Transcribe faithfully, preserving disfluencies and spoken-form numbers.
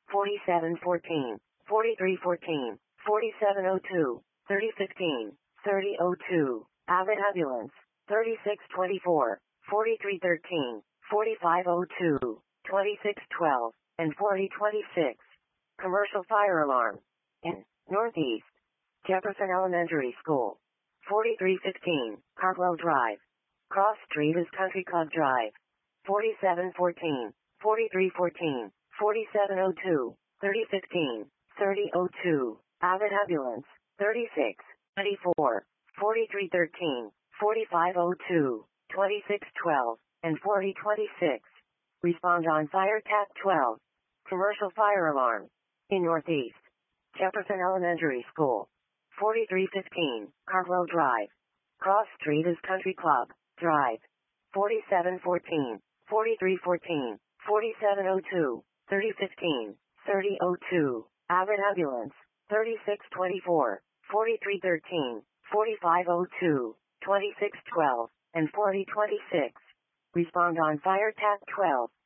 forty-seven fourteen, forty-three fourteen, forty-seven oh two, thirty fifteen, thirty oh two. Avid Ambulance, thirty-six twenty-four, forty-three thirteen, forty-five oh two, twenty-six twelve, and forty twenty-six. Commercial Fire Alarm. In Northeast. Jefferson Elementary School. forty-three fifteen, Cartwell Drive. Cross Street is Country Club Drive. forty-seven fourteen, forty-three fourteen, forty-seven oh two, thirty fifteen, thirty oh two. Avid Ambulance, thirty-six ninety-four, forty-three thirteen, forty-five oh two, twenty-six twelve, and forty twenty-six. Respond on Fire T A C twelve. Commercial Fire Alarm. In Northeast. Jefferson Elementary School. forty-three fifteen, Cartwell Drive. Cross Street is Country Club Drive. forty-seven fourteen, forty-three fourteen, forty-seven oh two, thirty fifteen, thirty oh two. Avid Ambulance, thirty-six twenty-four, forty-three thirteen, forty-five oh two, twenty-six twelve, and forty twenty-six. Respond on Fire T A C twelve.